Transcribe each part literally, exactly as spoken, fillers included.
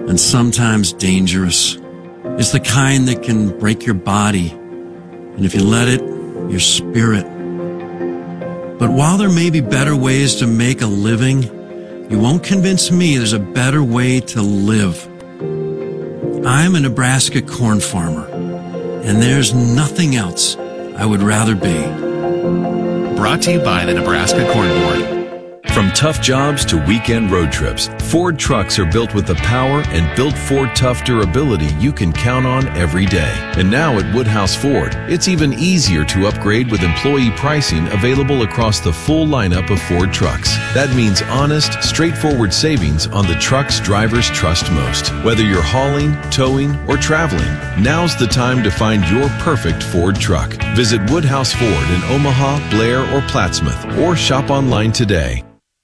and sometimes dangerous. It's the kind that can break your body, and if you let it, your spirit. But while there may be better ways to make a living, you won't convince me there's a better way to live. I'm a Nebraska corn farmer, and there's nothing else I would rather be. Brought to you by the Nebraska Corn Board. From tough jobs to weekend road trips, Ford trucks are built with the power and built Ford Tough durability you can count on every day. And now at Woodhouse Ford, it's even easier to upgrade with employee pricing available across the full lineup of Ford trucks. That means honest, straightforward savings on the trucks drivers trust most. Whether you're hauling, towing, or traveling, now's the time to find your perfect Ford truck. Visit Woodhouse Ford in Omaha, Blair, or Plattsmouth, or shop online today.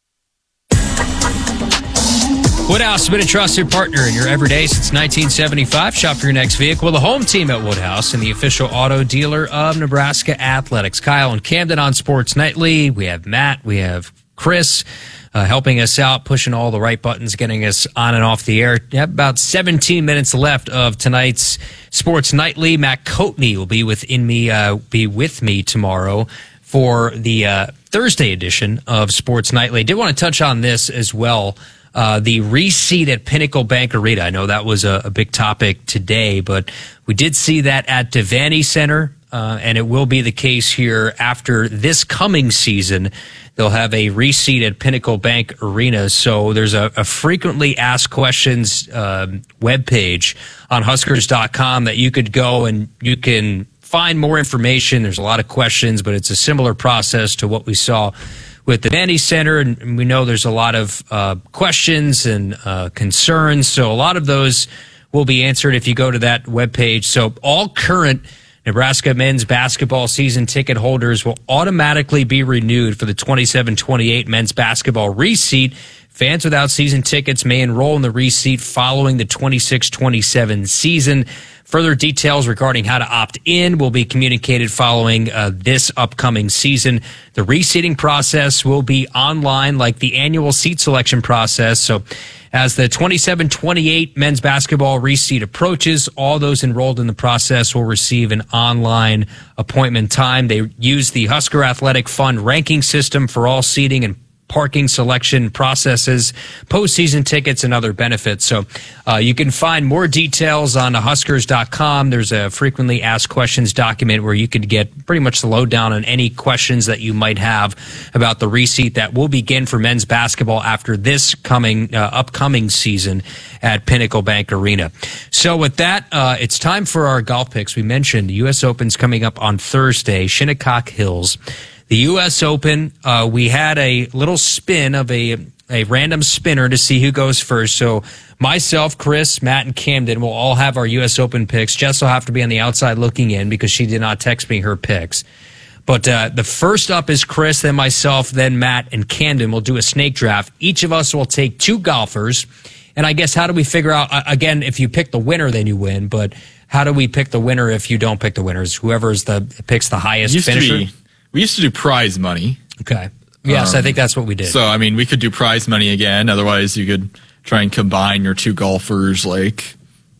Woodhouse has been a trusted partner in your everyday since nineteen seventy-five. Shop for your next vehicle with the home team at Woodhouse and the official auto dealer of Nebraska Athletics. Kyle and Camden on Sports Nightly. We have Matt. We have Chris uh, helping us out, pushing all the right buttons, getting us on and off the air. You have about seventeen minutes left of tonight's Sports Nightly. Matt Coatney will be within me, uh, be with me tomorrow for the uh, Thursday edition of Sports Nightly. I did want to touch on this as well. Uh, the reseat at Pinnacle Bank Arena. I know that was a, a big topic today, but we did see that at Devaney Center, uh, and it will be the case here after this coming season. They'll have a reseat at Pinnacle Bank Arena. So there's a, a frequently asked questions uh, webpage on Huskers dot com that you could go and you can find more information. There's a lot of questions, but it's a similar process to what we saw with the Devaney Center, and we know there's a lot of uh, questions and uh, concerns. So a lot of those will be answered if you go to that webpage. So all current Nebraska men's basketball season ticket holders will automatically be renewed for the twenty-seven twenty-eight men's basketball reseat. Fans without season tickets may enroll in the reseat following the twenty-six twenty-seven season. Further details regarding how to opt in will be communicated following uh, this upcoming season. The reseating process will be online like the annual seat selection process. So as the twenty-seven twenty-eight men's basketball reseat approaches, all those enrolled in the process will receive an online appointment time. They use the Husker Athletic Fund ranking system for all seating and parking selection processes, postseason tickets, and other benefits. So uh, you can find more details on Huskers dot com. There's a frequently asked questions document where you could get pretty much the lowdown on any questions that you might have about the reseat that will begin for men's basketball after this coming uh, upcoming season at Pinnacle Bank Arena. So with that, uh, it's time for our golf picks. We mentioned the U S Open's coming up on Thursday, Shinnecock Hills. The U S Open, uh, we had a little spin of a a random spinner to see who goes first. So myself, Chris, Matt, and Camden will all have our U S Open picks. Jess will have to be on the outside looking in because she did not text me her picks. But uh, the first up is Chris, then myself, then Matt, and Camden. We'll do a snake draft. Each of us will take two golfers. And I guess how do we figure out, uh, again, if you pick the winner, then you win. But how do we pick the winner if you don't pick the winners? Whoever's the picks the highest Used finisher? To be, we used to do prize money. Okay. Yes, um, I think that's what we did. So, I mean, we could do prize money again. Otherwise, you could try and combine your two golfers, like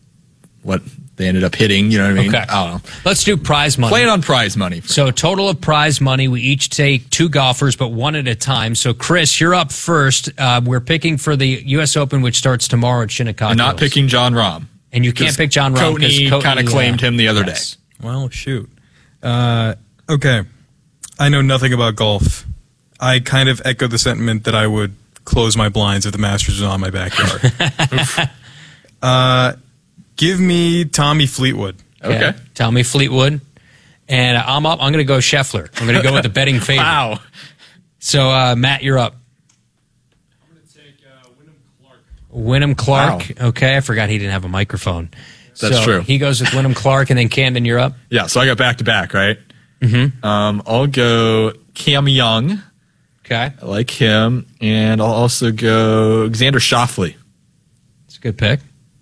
what they ended up hitting. You know what I mean? Okay. I don't know. Let's do prize money. Play it on prize money. So, total of prize money. We each take two golfers, but one at a time. So, Chris, you're up first. Uh, we're picking for the U S Open, which starts tomorrow at Shinnecock. I'm not Hills. picking John Rahm. And you can't pick John Rahm because Coatney, Coatney kind of claimed uh, him the other yes. day. Well, shoot. Uh, okay. I know nothing about golf. I kind of echo the sentiment that I would close my blinds if the Masters was on my backyard. uh, give me Tommy Fleetwood. Okay. okay. Tommy Fleetwood. And I'm up. I'm going to go Scheffler. I'm going to go with the betting favorite. Wow. So, uh, Matt, you're up. I'm going to take uh, Wyndham Clark. Wyndham Clark. Wow. Okay. I forgot he didn't have a microphone. That's so true. He goes with Wyndham Clark, and then Camden, you're up. Yeah, so I got back-to-back, right? Mm-hmm. Um, I'll go Cam Young. Okay. I like him. And I'll also go Xander Schauffele. It's a good pick.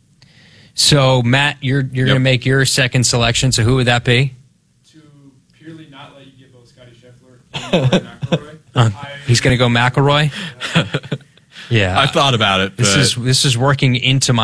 So, Matt, you're you're yep. going to make your second selection. So who would that be? To purely not let you get both Scotty Scheffler and McIlroy. uh, he's going to go McIlroy? Uh, yeah. I thought about it. This but... is This is working into my